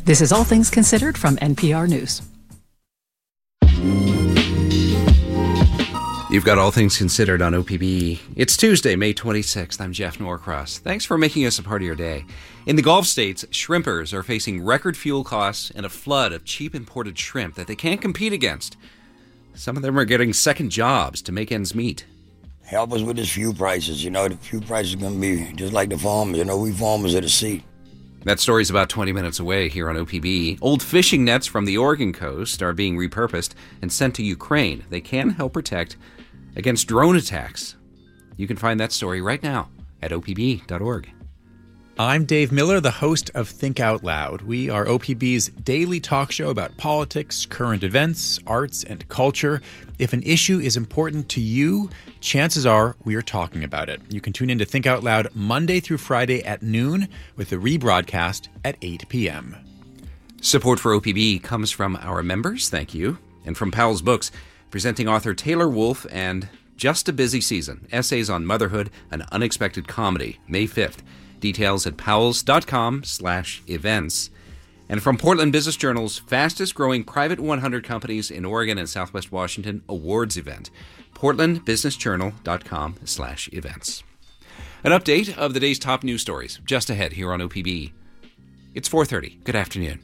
This is All Things Considered from NPR News. You've got All Things Considered on OPB. It's Tuesday, May 26th. I'm Jeff Norcross. Thanks for making us a part of your day. In the Gulf states, shrimpers are facing record fuel costs and a flood of cheap imported shrimp that they can't compete against. Some of them are getting second jobs to make ends meet. Help us with this fuel prices. The fuel price is going to be just like the farmers. We farmers at the sea. That story's about 20 minutes away here on OPB. Old fishing nets from the Oregon coast are being repurposed and sent to Ukraine. They can help protect against drone attacks. You can find that story right now at opb.org. I'm Dave Miller, the host of Think Out Loud. We are OPB's daily talk show about politics, current events, arts, and culture. If an issue is important to you, chances are we are talking about it. You can tune in to Think Out Loud Monday through Friday at noon with the rebroadcast at 8 p.m. Support for OPB comes from our members, thank you, and from Powell's Books, presenting author Taylor Wolfe and Just a Busy Season, Essays on Motherhood, an Unexpected Comedy, May 5th. Details at powells.com/events. And from Portland Business Journal's fastest growing private 100 companies in Oregon and Southwest Washington awards event, portlandbusinessjournal.com/events. An update of the day's top news stories just ahead here on OPB. It's 4:30. Good afternoon.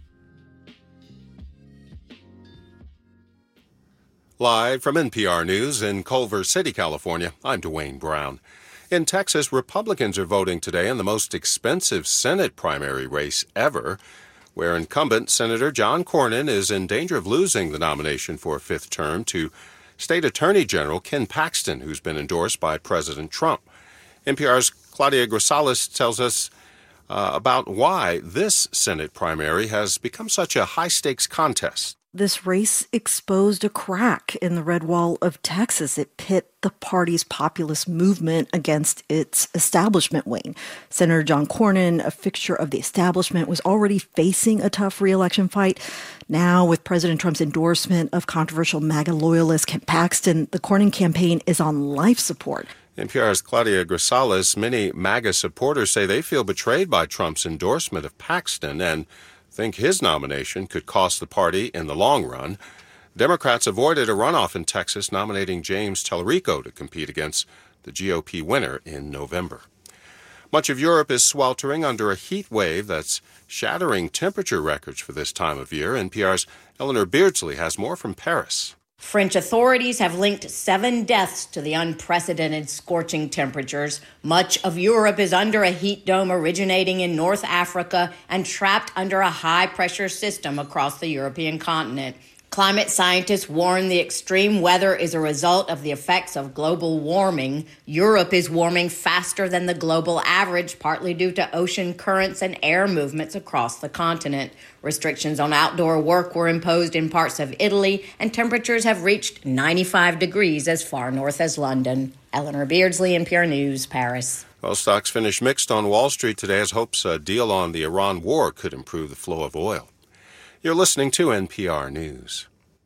Live from NPR News in Culver City, California, I'm Dwayne Brown. In Texas, Republicans are voting today in the most expensive Senate primary race ever, where incumbent Senator John Cornyn is in danger of losing the nomination for a fifth term to State Attorney General Ken Paxton, who's been endorsed by President Trump. NPR's Claudia Grisales tells us about why this Senate primary has become such a high-stakes contest. This race exposed a crack in the red wall of Texas. It pit the party's populist movement against its establishment wing. Senator John Cornyn, a fixture of the establishment, was already facing a tough re-election fight. Now, with President Trump's endorsement of controversial MAGA loyalist Ken Paxton, the Cornyn campaign is on life support. NPR's Claudia Grisales, many MAGA supporters say they feel betrayed by Trump's endorsement of Paxton and think his nomination could cost the party in the long run. Democrats avoided a runoff in Texas, nominating James Tallarico to compete against the GOP winner in November. Much of Europe is sweltering under a heat wave that's shattering temperature records for this time of year. NPR's Eleanor Beardsley has more from Paris. French authorities have linked 7 deaths to the unprecedented scorching temperatures. Much of Europe is under a heat dome originating in North Africa and trapped under a high-pressure system across the European continent. Climate scientists warn the extreme weather is a result of the effects of global warming. Europe is warming faster than the global average, partly due to ocean currents and air movements across the continent. Restrictions on outdoor work were imposed in parts of Italy, and temperatures have reached 95 degrees as far north as London. Eleanor Beardsley, NPR News, Paris. Well, stocks finished mixed on Wall Street today as hopes a deal on the Iran war could improve the flow of oil. You're listening to NPR News.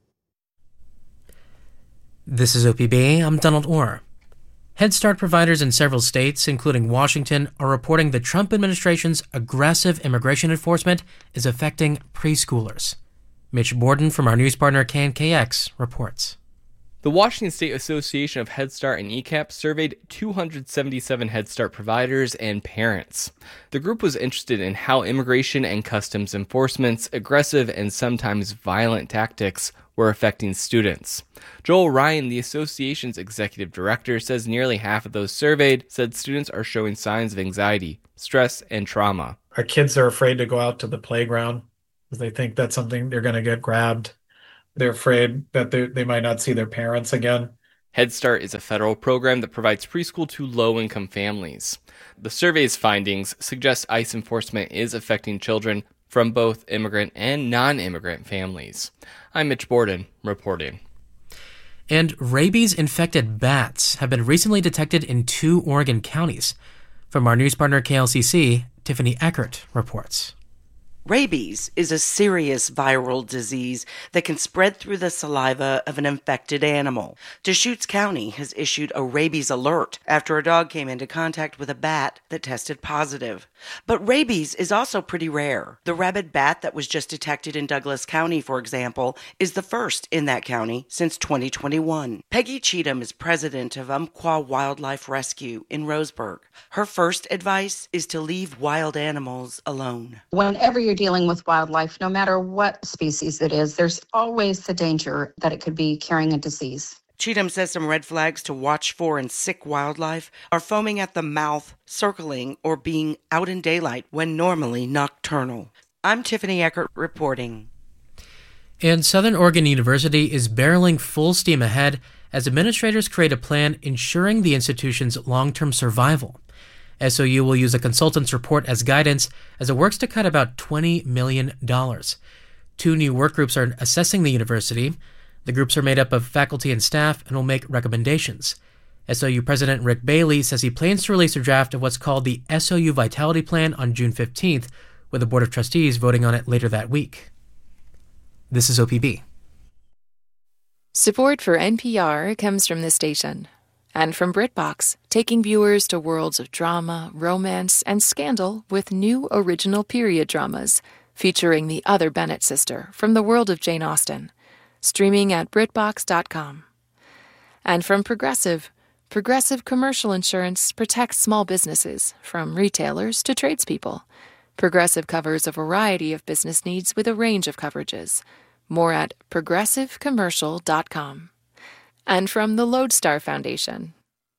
This is OPB. I'm Donald Orr. Head Start providers in several states, including Washington, are reporting the Trump administration's aggressive immigration enforcement is affecting preschoolers. Mitch Borden from our news partner KNKX reports. The Washington State Association of Head Start and ECAP surveyed 277 Head Start providers and parents. The group was interested in how immigration and customs enforcement's aggressive and sometimes violent tactics were affecting students. Joel Ryan, the association's executive director, says nearly half of those surveyed said students are showing signs of anxiety, stress, and trauma. Our kids are afraid to go out to the playground because they think that's something they're going to get grabbed. They're afraid that they might not see their parents again. Head Start is a federal program that provides preschool to low-income families. The survey's findings suggest ICE enforcement is affecting children from both immigrant and non-immigrant families. I'm Mitch Borden, reporting. And rabies-infected bats have been recently detected in 2 Oregon counties. From our news partner KLCC, Tiffany Eckert reports. Rabies is a serious viral disease that can spread through the saliva of an infected animal. Deschutes County has issued a rabies alert after a dog came into contact with a bat that tested positive. But rabies is also pretty rare. The rabid bat that was just detected in Douglas County, for example, is the first in that county since 2021. Peggy Cheatham is president of Umpqua Wildlife Rescue in Roseburg. Her first advice is to leave wild animals alone. Whenever you're dealing with wildlife, no matter what species it is, there's always the danger that it could be carrying a disease. Cheatham says some red flags to watch for in sick wildlife are foaming at the mouth, circling, or being out in daylight when normally nocturnal. I'm Tiffany Eckert reporting. And Southern Oregon University is barreling full steam ahead as administrators create a plan ensuring the institution's long-term survival. SOU will use a consultant's report as guidance as it works to cut about $20 million. 2 new work groups are assessing the university. The groups are made up of faculty and staff and will make recommendations. SOU President Rick Bailey says he plans to release a draft of what's called the SOU Vitality Plan on June 15th, with the Board of Trustees voting on it later that week. This is OPB. Support for NPR comes from this station. And from BritBox, taking viewers to worlds of drama, romance, and scandal with new original period dramas featuring the other Bennett sister from the world of Jane Austen. Streaming at BritBox.com. And from Progressive, Progressive Commercial Insurance protects small businesses, from retailers to tradespeople. Progressive covers a variety of business needs with a range of coverages. More at ProgressiveCommercial.com. And from the Lodestar Foundation.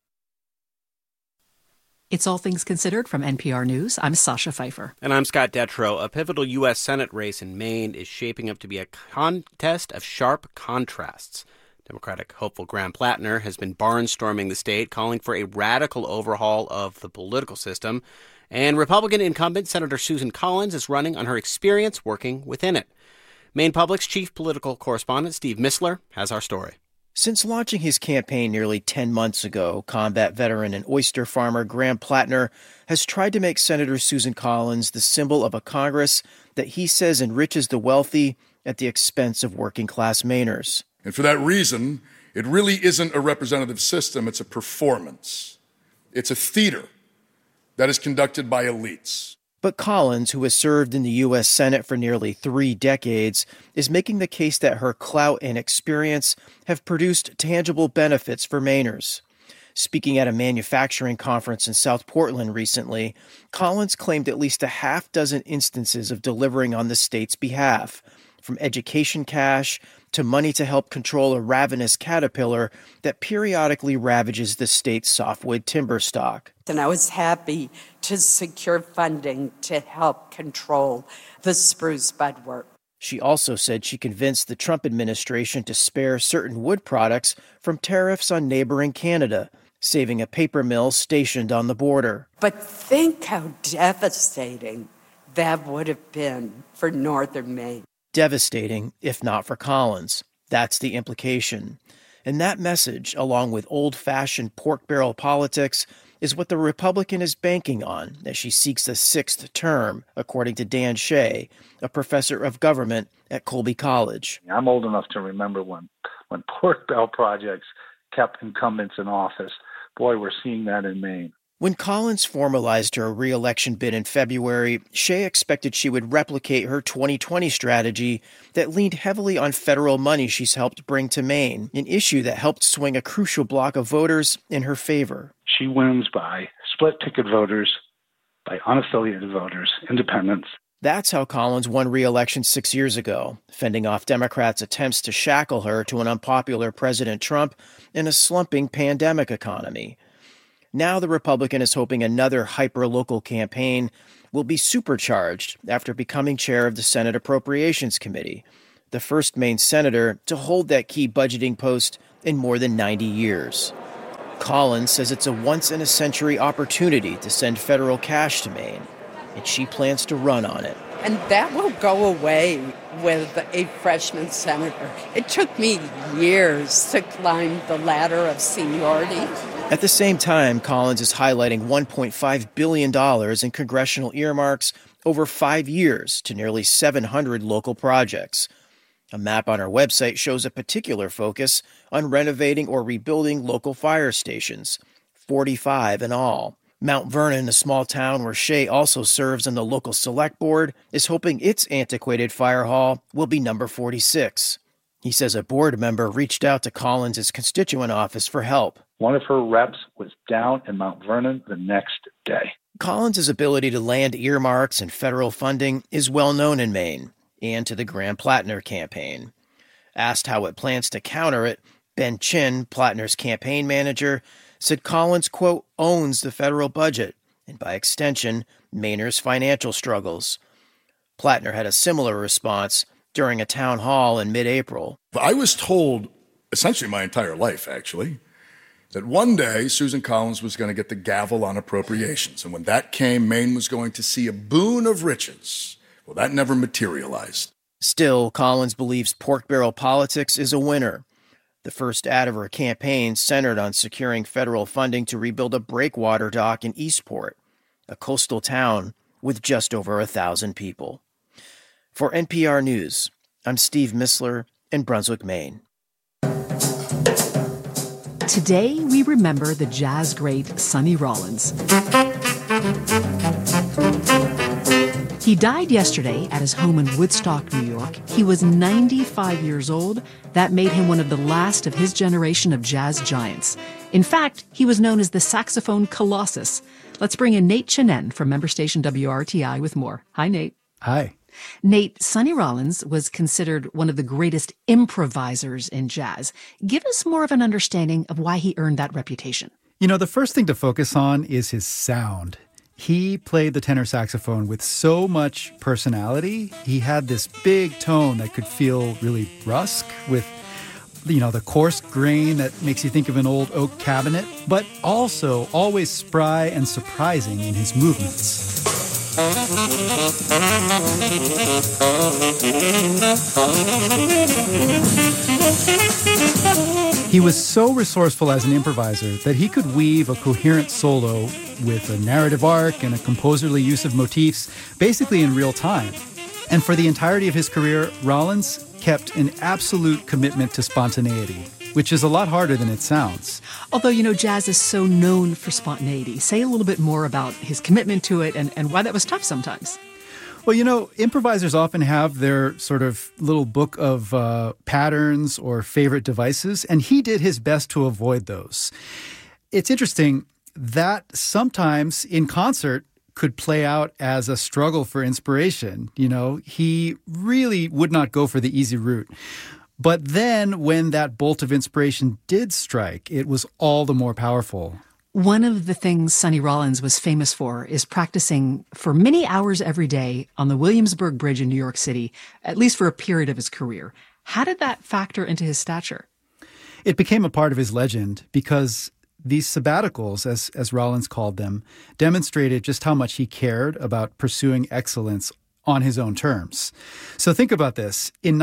It's All Things Considered from NPR News. I'm Sasha Pfeiffer. And I'm Scott Detrow. A pivotal U.S. Senate race in Maine is shaping up to be a contest of sharp contrasts. Democratic hopeful Graham Plattner has been barnstorming the state, calling for a radical overhaul of the political system. And Republican incumbent Senator Susan Collins is running on her experience working within it. Maine Public's chief political correspondent Steve Missler has our story. Since launching his campaign nearly 10 months ago, combat veteran and oyster farmer Graham Plattner has tried to make Senator Susan Collins the symbol of a Congress that he says enriches the wealthy at the expense of working-class Mainers. And for that reason, it really isn't a representative system, it's a performance. It's a theater that is conducted by elites. But Collins, who has served in the U.S. Senate for nearly 3 decades, is making the case that her clout and experience have produced tangible benefits for Mainers. Speaking at a manufacturing conference in South Portland recently, Collins claimed at least a half dozen instances of delivering on the state's behalf, from education cash to money to help control a ravenous caterpillar that periodically ravages the state's softwood timber stock. And I was happy to secure funding to help control the spruce budwork. She also said she convinced the Trump administration to spare certain wood products from tariffs on neighboring Canada, saving a paper mill stationed on the border. But think how devastating that would have been for northern Maine. Devastating, if not for Collins. That's the implication. And that message, along with old-fashioned pork barrel politics, is what the Republican is banking on as she seeks a 6th term, according to Dan Shea, a professor of government at Colby College. I'm old enough to remember when pork barrel projects kept incumbents in office. Boy, we're seeing that in Maine. When Collins formalized her re-election bid in February, Shea expected she would replicate her 2020 strategy that leaned heavily on federal money she's helped bring to Maine, an issue that helped swing a crucial block of voters in her favor. She wins by split-ticket voters, by unaffiliated voters, independents. That's how Collins won re-election 6 years ago, fending off Democrats' attempts to shackle her to an unpopular President Trump in a slumping pandemic economy. Now the Republican is hoping another hyper-local campaign will be supercharged after becoming chair of the Senate Appropriations Committee, the first Maine senator to hold that key budgeting post in more than 90 years. Collins says it's a once-in-a-century opportunity to send federal cash to Maine, and she plans to run on it. And that will go away with a freshman senator. It took me years to climb the ladder of seniority. At the same time, Collins is highlighting $1.5 billion in congressional earmarks over 5 years to nearly 700 local projects. A map on our website shows a particular focus on renovating or rebuilding local fire stations, 45 in all. Mount Vernon, a small town where Shea also serves on the local select board, is hoping its antiquated fire hall will be number 46. He says a board member reached out to Collins' constituent office for help. One of her reps was down in Mount Vernon the next day. Collins' ability to land earmarks and federal funding is well known in Maine and to the Graham-Plattner campaign. Asked how it plans to counter it, Ben Chin, Plattner's campaign manager, said Collins, quote, owns the federal budget and, by extension, Mainers' financial struggles. Plattner had a similar response during a town hall in mid-April. I was told, essentially my entire life, actually, that one day Susan Collins was going to get the gavel on appropriations. And when that came, Maine was going to see a boon of riches. Well, that never materialized. Still, Collins believes pork barrel politics is a winner. The first ad of her campaign centered on securing federal funding to rebuild a breakwater dock in Eastport, a coastal town with just over 1,000 people. For NPR News, I'm Steve Missler in Brunswick, Maine. Today, we remember the jazz great Sonny Rollins. He died yesterday at his home in Woodstock, New York. He was 95 years old. That made him one of the last of his generation of jazz giants. In fact, he was known as the saxophone colossus. Let's bring in Nate Chinen from member station WRTI with more. Hi, Nate. Hi. Nate, Sonny Rollins was considered one of the greatest improvisers in jazz. Give us more of an understanding of why he earned that reputation. You know, the first thing to focus on is his sound. He played the tenor saxophone with so much personality. He had this big tone that could feel really brusque with, you know, the coarse grain that makes you think of an old oak cabinet, but also always spry and surprising in his movements. He was so resourceful as an improviser that he could weave a coherent solo with a narrative arc and a composerly use of motifs basically in real time. And for the entirety of his career, Rollins kept an absolute commitment to spontaneity, which is a lot harder than it sounds. Although, you know, jazz is so known for spontaneity. Say a little bit more about his commitment to it and why that was tough sometimes. Well, you know, improvisers often have their sort of little book of patterns or favorite devices, and he did his best to avoid those. It's interesting that sometimes in concert could play out as a struggle for inspiration. You know, he really would not go for the easy route. But then when that bolt of inspiration did strike, it was all the more powerful. One of the things Sonny Rollins was famous for is practicing for many hours every day on the Williamsburg Bridge in New York City, at least for a period of his career. How did that factor into his stature? It became a part of his legend because these sabbaticals, as Rollins called them, demonstrated just how much he cared about pursuing excellence on his own terms. So think about this. In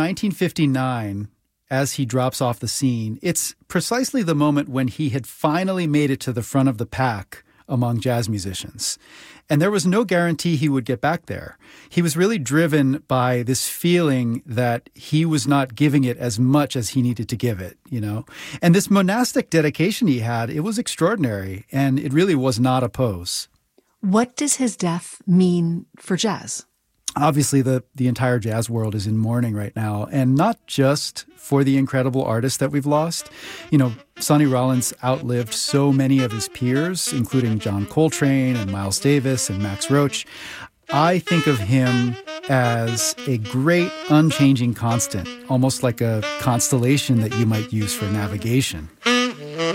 1959, as he drops off the scene, it's precisely the moment when he had finally made it to the front of the pack among jazz musicians. And there was no guarantee he would get back there. He was really driven by this feeling that he was not giving it as much as he needed to give it, you know. And this monastic dedication he had, it was extraordinary, and it really was not a pose. What does his death mean for jazz? Obviously, the entire jazz world is in mourning right now, and not just for the incredible artists that we've lost. You know, Sonny Rollins outlived so many of his peers, including John Coltrane and Miles Davis and Max Roach. I think of him as a great unchanging constant, almost like a constellation that you might use for navigation.